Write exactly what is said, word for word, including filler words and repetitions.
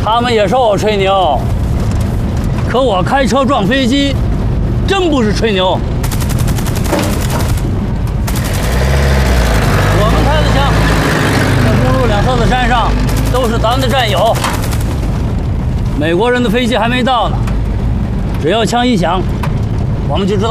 他们也说我吹牛，可我开车撞飞机，真不是吹牛。我们开的枪，在公路两侧的山上都是咱们的战友。美国人的飞机还没到呢，只要枪一响，我们就知道。